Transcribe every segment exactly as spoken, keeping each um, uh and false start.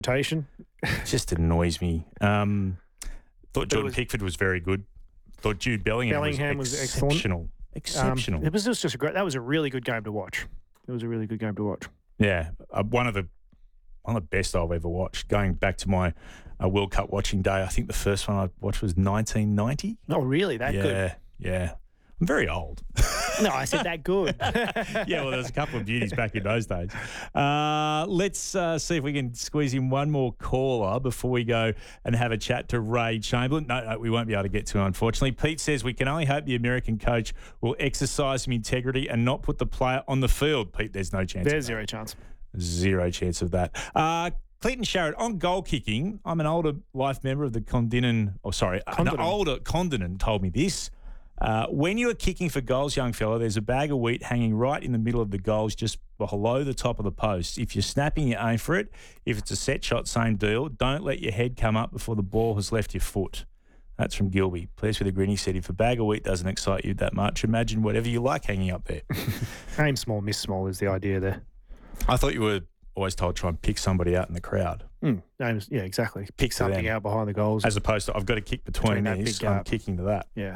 rotation. Just annoys me. Um, thought Jordan was, Pickford was very good. Thought Jude Bellingham, Bellingham was, was exceptional. excellent. Exceptional. Um, it was just, just a great. That was a really good game to watch. It was a really good game to watch. Yeah, uh, one of the one of the best I've ever watched. Going back to my uh, World Cup watching day, I think the first one I watched was nineteen ninety. Oh, really? That yeah, good? Yeah, yeah. I'm very old. No, I said that good. Yeah, well, there's a couple of beauties back in those days. Uh, let's uh, see if we can squeeze in one more caller before we go and have a chat to Ray Chamberlain. No, no, we won't be able to get to him, unfortunately. Pete says we can only hope the American coach will exercise some integrity and not put the player on the field. Pete, there's no chance. There's zero chance. Zero chance of that. Uh, Clinton Sharrett, on goal kicking, I'm an older life member of the Condinin, oh, sorry, Condinin. an older Condinin told me this. Uh, when you are kicking for goals, young fella, there's a bag of wheat hanging right in the middle of the goals, just below the top of the post. If you're snapping, you aim for it. If it's a set shot, same deal. Don't let your head come up before the ball has left your foot. That's from Gilby. Pleased with a grin. He said, if a bag of wheat doesn't excite you that much, imagine whatever you like hanging up there. Aim small, miss small is the idea there. I thought you were always told to try and pick somebody out in the crowd. Mm, aims, yeah, exactly. Pick Pick something them. out behind the goals. As opposed to, I've got to kick between, Between that these, big I'm gap. kicking to that. Yeah.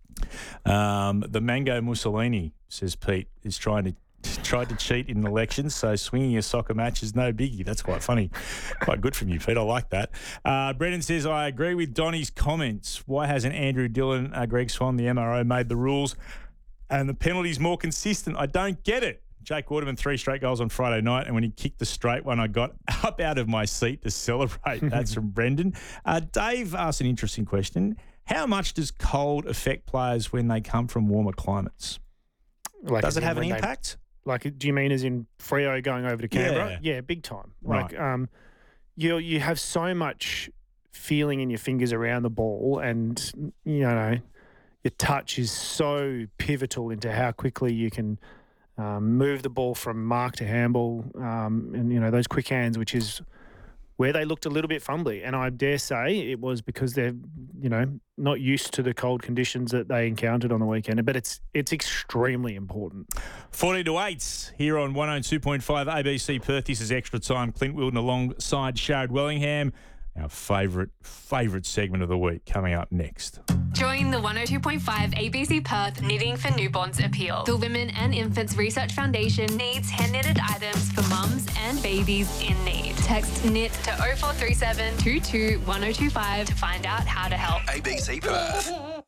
Um, the Mango Mussolini, says Pete, is trying to tried to cheat in elections, so swinging a soccer match is no biggie. That's quite funny. Quite good from you, Pete. I like that. Uh, Brendan says, I agree with Donny's comments. Why hasn't Andrew Dillon, uh, Greg Swan, the M R O, made the rules and the penalties more consistent? I don't get it. Jake Waterman, three straight goals on Friday night, and when he kicked the straight one, I got up out of my seat to celebrate. That's from Brendan. Uh, Dave asked an interesting question. How much does cold affect players when they come from warmer climates? Like Does as it in have an when they- impact? Like, do you mean as in Freo going over to Canberra? Yeah. Yeah, big time. Right. Like, um, you you have so much feeling in your fingers around the ball, and you know, your touch is so pivotal into how quickly you can um, move the ball from mark to handball, um, and you know those quick hands, which is where they looked a little bit fumbly. And I dare say it was because they're, you know, not used to the cold conditions that they encountered on the weekend. But it's it's extremely important. fourteen to eight here on one oh two point five A B C Perth. This is Extra Time. Clint Wilton alongside Sharrett Wellingham. Our favourite, favourite segment of the week coming up next. Join the one oh two point five A B C Perth Knitting for Newborns appeal. The Women and Infants Research Foundation needs hand-knitted items for mums and babies in need. Text KNIT to oh four three seven, two two one oh two five to find out how to help. A B C Perth.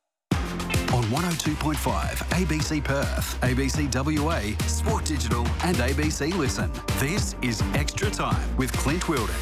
On one oh two point five A B C Perth, A B C W A, Sport Digital and A B C Listen. This is Extra Time with Clint Wilton.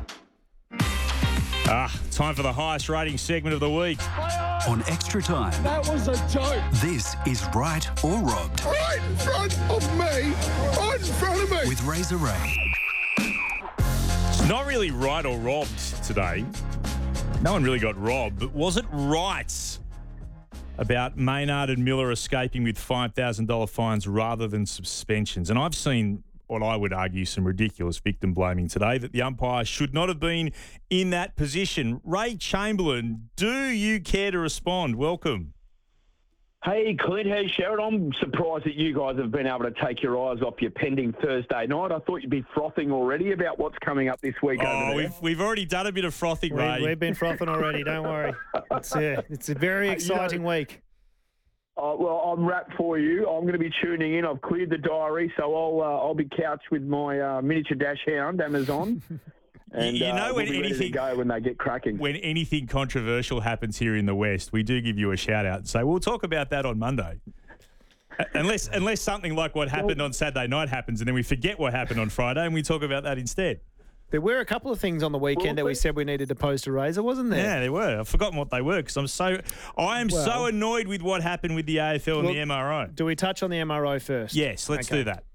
Ah, time for the highest rating segment of the week. On Extra Time, That was a joke. this is Right or Robbed Right in front of me. Right in front of me. with Razor Ray. It's not really right or robbed today. No one really got robbed, but was it right about Maynard and Miller escaping with five thousand dollars fines rather than suspensions? And I've seen what I would argue some ridiculous victim blaming today, that the umpire should not have been in that position. Ray Chamberlain, do you care to respond? Welcome. Hey, Clint, hey, Sherrod. I'm surprised that you guys have been able to take your eyes off your pending Thursday night. I thought you'd be frothing already about what's coming up this week over Oh, there. we've, we've already done a bit of frothing, Ray. We, we've been frothing already. Don't worry. It's a, it's a very exciting week. Uh, well, I'm wrapped for you. I'm going to be tuning in. I've cleared the diary, so I'll uh, I'll be couched with my uh, miniature dash hound, Amazon. And You know uh, when we'll be ready anything- to go when they get cracking. When anything controversial happens here in the West, we do give you a shout out and say, we'll talk about that on Monday. Uh, Unless unless something like what happened on Saturday night happens and then we forget what happened on Friday and we talk about that instead. There were a couple of things on the weekend Well, that we but- said we needed to post to Razor, wasn't there? Yeah, they were. I've forgotten what they were because I'm so I am so Well- annoyed with what happened with the A F L and Well, the M R O. Do we touch on the M R O first? Yes, let's Okay. do that.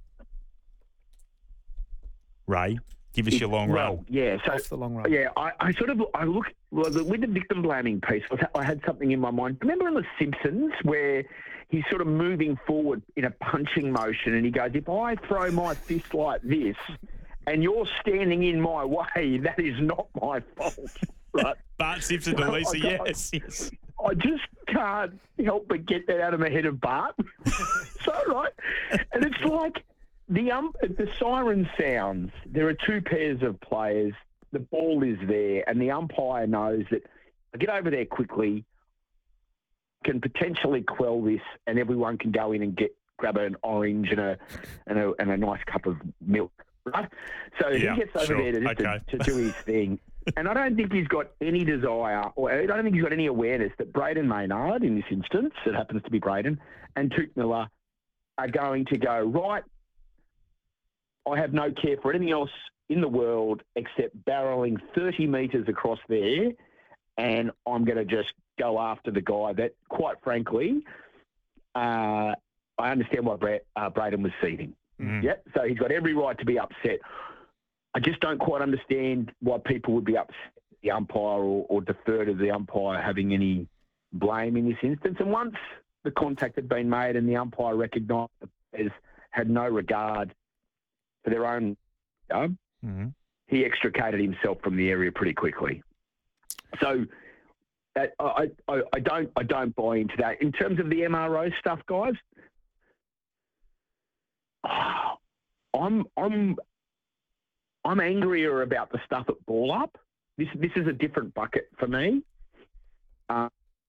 Ray, give us your long well, run. yeah. So Off the long run. Yeah, I, I sort of I look well, the, with the victim blaming piece. I was- I had something in my mind. Remember in The Simpsons where he's sort of moving forward in a punching motion, and he goes, "If I throw my fist like this, and you're standing in my way, that is not my fault." Right? Bart Simpson to Well, Lisa, I got- yes, yes. I just can't help but get that out of my head of Bart. So right, and it's like the um the siren sounds. There are two pairs of players. the ball is there and the umpire knows that I get over there quickly, can potentially quell this, and everyone can go in and get grab an orange and a and a, and a nice cup of milk, right? So Yeah, he gets over sure. there to, Okay. to, to do his thing. And I don't think he's got any desire, or I don't think he's got any awareness that Braden Maynard, in this instance, it happens to be Braden, and Toot Miller are going to go, right, I have no care for anything else in the world except barreling thirty metres across there, and I'm going to just go after the guy that, quite frankly, uh, I understand why Brad, uh, Braden was seething. Mm. Yep, so he's got every right to be upset. I just don't quite understand why people would be upset at the umpire or, or defer to the umpire having any blame in this instance. And once the contact had been made and the umpire recognised that the players had no regard for their own, you know, Mm-hmm. he extricated himself from the area pretty quickly. So that, I, I, I don't I don't buy into that. In terms of the M R O stuff, guys, oh, I'm I'm I'm angrier about the stuff at ball up. This this is a different bucket for me. Uh,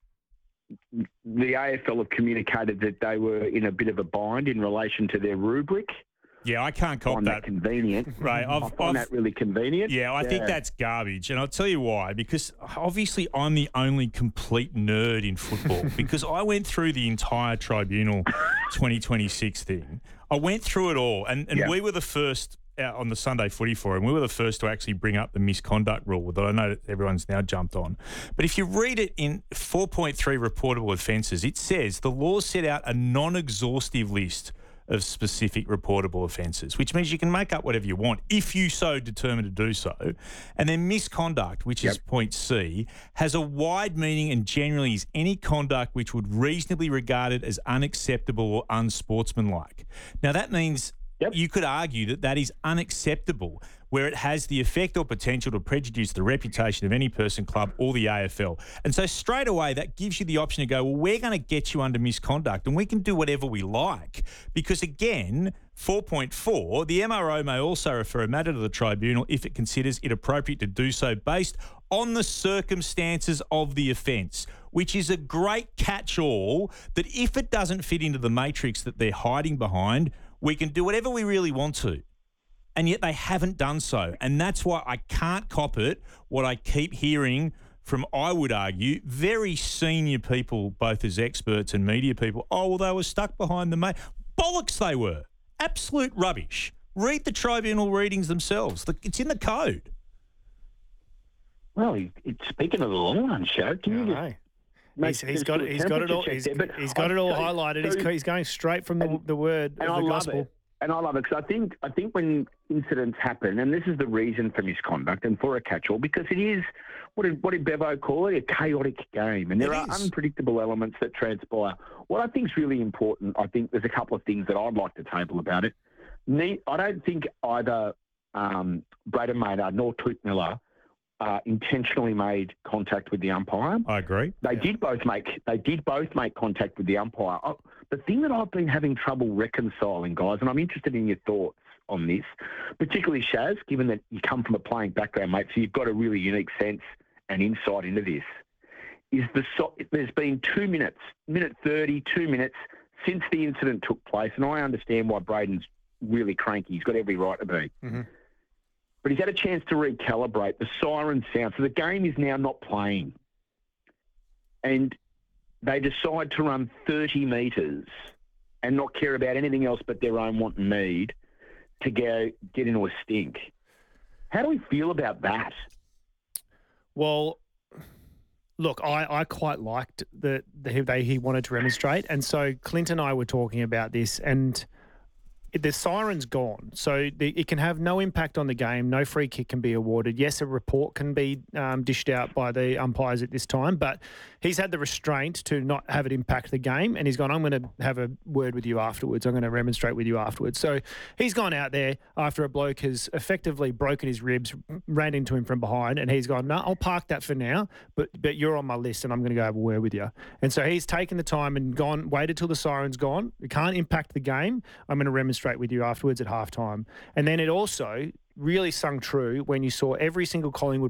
the A F L have communicated that they were in a bit of a bind in relation to their rubric. Yeah, I can't I cop find that that. convenient. Right, I've- I find I've- that really convenient. Yeah, I think that's garbage. And I'll tell you why. Because obviously I'm the only complete nerd in football because I went through the entire tribunal twenty twenty-six thing. I went through it all. And, and Yeah. we were the first out on the Sunday Footy Forum. We were the first to actually bring up the misconduct rule that I know that everyone's now jumped on. But if you read it in four point three reportable offences, it says the law set out a non-exhaustive list of specific reportable offences, which means you can make up whatever you want if you so determine to do so. And then misconduct, which is Yep. point C, has a wide meaning and generally is any conduct which would reasonably be regarded as unacceptable or unsportsmanlike. Now, that means Yep. you could argue that that is unacceptable where it has the effect or potential to prejudice the reputation of any person, club or the A F L. And so straight away that gives you the option to go, well, we're going to get you under misconduct and we can do whatever we like. Because again, four point four, the M R O may also refer a matter to the tribunal if it considers it appropriate to do so based on the circumstances of the offence, which is a great catch-all that if it doesn't fit into the matrix that they're hiding behind, we can do whatever we really want to. And yet they haven't done so. And that's why I can't cop it, what I keep hearing from, I would argue, very senior people, both as experts and media people. Oh, well, they were stuck behind the mate. Bollocks they were. Absolute rubbish. Read the tribunal readings themselves. It's in the code. Well, he, it's speaking of the long run show, can you just No. make He's, he's this got little he's got it all. temperature He's, check there? But he's got I- it all so- highlighted. so- he's, he's going straight from the, and- the word and of I the love gospel. it. And I love it because I think I think when incidents happen, and this is the reason for misconduct and for a catch-all, because it is what did what did Bevo call it? A chaotic game, and there It are is. unpredictable elements that transpire. What I think is really important, I think there's a couple of things that I'd like to table about it. Ne- I don't think either um, Braden Maynard nor Toot Miller uh, intentionally made contact with the umpire. I agree. They did both make they did both make contact with the umpire. Oh, the thing that I've been having trouble reconciling, guys, and I'm interested in your thoughts on this, particularly Shaz, given that you come from a playing background, mate, so you've got a really unique sense and insight into this, is the so- there's been two minutes, minute thirty, two minutes since the incident took place, and I understand why Braden's really cranky. He's got every right to be. Mm-hmm. But he's had a chance to recalibrate. The siren sound. So the game is now not playing. And they decide to run thirty metres and not care about anything else but their own want and need to go get into a stink. How do we feel about that? Well, look, I, I quite liked the, the they he wanted to remonstrate, and so Clint and I were talking about this, and the siren's gone, so the, it can have no impact on the game. No free kick can be awarded. Yes, a report can be um, dished out by the umpires at this time, but he's had the restraint to not have it impact the game, and he's gone, I'm going to have a word with you afterwards. I'm going to remonstrate with you afterwards. So he's gone out there after a bloke has effectively broken his ribs, ran into him from behind, and he's gone, no, I'll park that for now, but but you're on my list, and I'm going to go have a word with you. And so he's taken the time and gone, waited till the siren's gone. It can't impact the game. I'm going to remonstrate with you afterwards at halftime. And then it also really sung true when you saw every single Collingwood